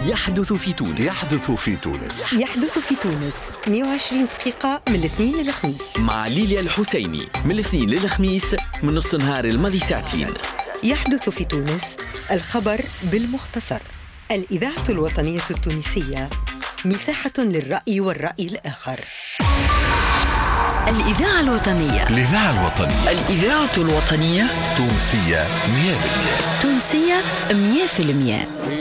يحدث في تونس. يحدث في تونس. يحدث في تونس 120 دقيقة من الاثنين للخميس مع ليليا الحسيني من الاثنين للخميس من نص نهار الماضي ساعتين. يحدث في تونس، الخبر بالمختصر. الإذاعة الوطنية التونسية، مساحة للرأي والرأي الآخر. الإذاعة الوطنية. الإذاعة الوطنية. الإذاعة الوطنية تونسية 100%. تونسية 100%.